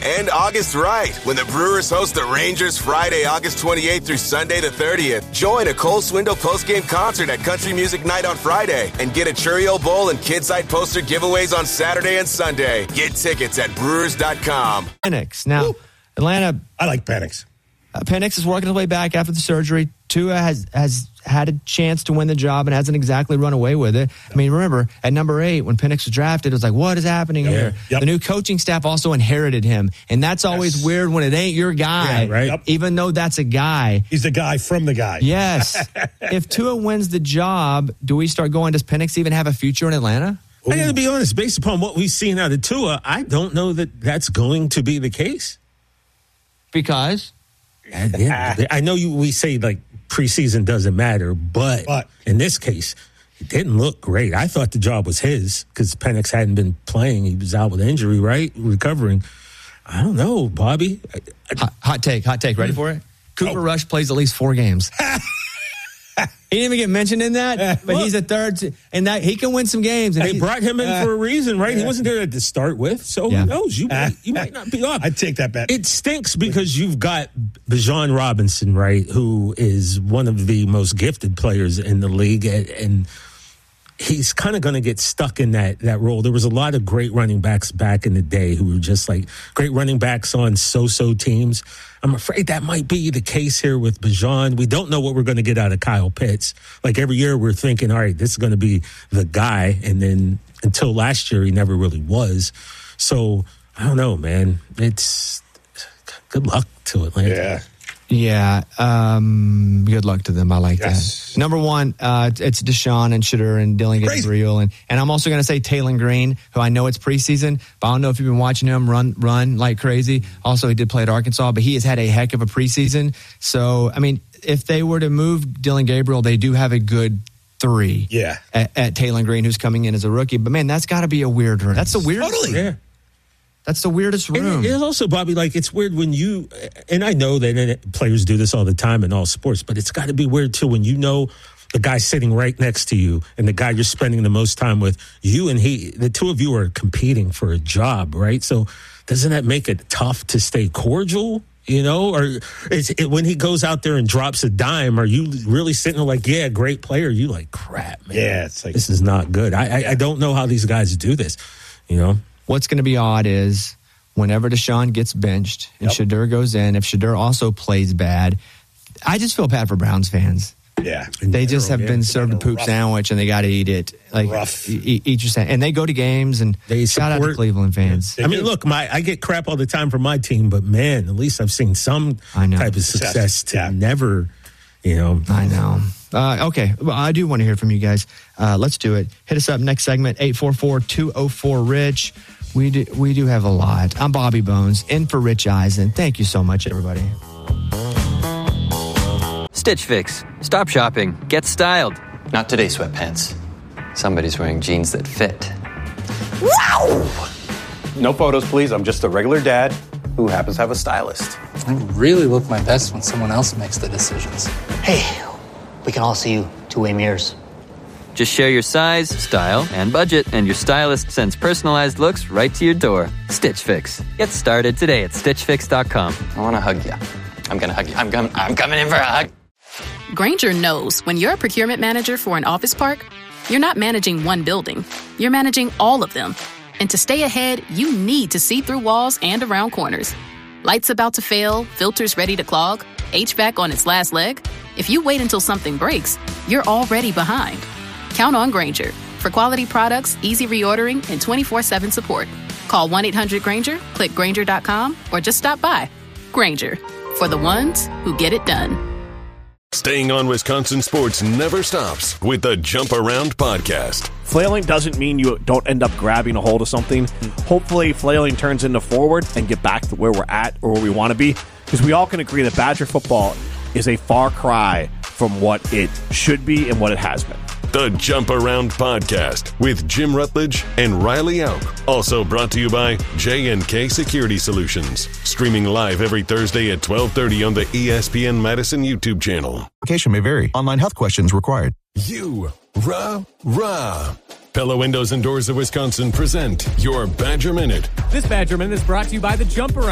And August right, when the Brewers host the Rangers Friday, August 28th through Sunday the 30th. Join a Cole Swindle postgame concert at Country Music Night on Friday and get a Cheerio Bowl and Kidside poster giveaways on Saturday and Sunday. Get tickets at Brewers.com. Penix. Now, Atlanta. I like Penix. Penix is working his way back after the surgery. Tua has had a chance to win the job and hasn't exactly run away with it. I mean, remember, at number 8, when Penix was drafted, it was like, what is happening here? Yep. The new coaching staff also inherited him. And that's always weird when it ain't your guy, right? Yep. Even though that's a guy. He's the guy from the guy. Yes. If Tua wins the job, do we start going, does Penix even have a future in Atlanta? I got to be honest, based upon what we've seen out of Tua, I don't know that that's going to be the case. Because? I know we say like preseason doesn't matter, but in this case, it didn't look great. I thought the job was his because Penix hadn't been playing. He was out with injury, right? Recovering. I don't know, Bobby. Hot take. Ready for it? Cooper Rush plays at least 4 games. He didn't even get mentioned in that, but he's a third, and that he can win some games. And they brought him in for a reason, right? He wasn't there to start with, so who knows? You might not be off. I'd take that bet. It stinks because you've got Bijan Robinson, right, who is one of the most gifted players in the league, and he's kind of going to get stuck in that role. There was a lot of great running backs back in the day who were just like great running backs on so-so teams. I'm afraid that might be the case here with Bijan. We don't know what we're going to get out of Kyle Pitts. Like every year we're thinking, all right, this is going to be the guy. And then until last year, he never really was. So I don't know, man. It's good luck to Atlanta. Yeah. Good luck to them. I like that. Number 1, it's Deshaun and Shedeur and Dylan Gabriel. And I'm also going to say Taylon Green, who I know it's preseason, but I don't know if you've been watching him run like crazy. Also, he did play at Arkansas, but he has had a heck of a preseason. So, I mean, if they were to move Dylan Gabriel, they do have a good 3 at Taylon Green, who's coming in as a rookie. But, man, that's got to be a weird room. That's the weirdest. Totally. Yeah. That's the weirdest room. It's also, Bobby, like it's weird when you, and I know that players do this all the time in all sports, but it's got to be weird too when you know the guy sitting right next to you and the guy you're spending the most time with, you and he, the two of you are competing for a job, right? So doesn't that make it tough to stay cordial? You know, or when he goes out there and drops a dime, are you really sitting there like, yeah, great player? You like, crap, man. Yeah, it's like, this is not good. I don't know how these guys do this, you know? What's going to be odd is whenever Deshaun gets benched and Shedeur goes in, if Shedeur also plays bad, I just feel bad for Browns fans. Yeah. They just have been served a poop sandwich and they got to eat it. Like, eat your sandwich. And they go to games and they shout out to Cleveland fans. I mean, look, I get crap all the time from my team, but man, at least I've seen some type of success to never, you know. I know. Okay, well, I do want to hear from you guys. Let's do it. Hit us up next segment, 844-204-RICH. We do have a lot. I'm Bobby Bones, in for Rich Eisen. Thank you so much, everybody. Stitch Fix. Stop shopping. Get styled. Not today, sweatpants. Somebody's wearing jeans that fit. Wow! No photos, please. I'm just a regular dad who happens to have a stylist. I really look my best when someone else makes the decisions. Hey, we can all see you two-way mirrors. Just share your size, style, and budget, and your stylist sends personalized looks right to your door. Stitch Fix. Get started today at StitchFix.com. I want to hug you. I'm going to hug you. I'm coming in for a hug. Grainger knows when you're a procurement manager for an office park, you're not managing one building. You're managing all of them. And to stay ahead, you need to see through walls and around corners. Lights about to fail, filters ready to clog, HVAC on its last leg. If you wait until something breaks, you're already behind. Count on Grainger for quality products, easy reordering, and 24/7 support. Call 1-800-GRAINGER, click Grainger.com, or just stop by. Grainger, for the ones who get it done. Staying on Wisconsin sports never stops with the Jump Around podcast. Flailing doesn't mean you don't end up grabbing a hold of something. Hopefully, flailing turns into forward and get back to where we're at or where we want to be. Because we all can agree that Badger football is a far cry from what it should be and what it has been. The Jump Around podcast with Jim Rutledge and Riley Auk. Also brought to you by J&K Security Solutions. Streaming live every Thursday at 12:30 on the ESPN Madison YouTube channel. Application may vary. Online health questions required. Pella Windows and Doors of Wisconsin present your Badger Minute. This Badger Minute is brought to you by the Jump Around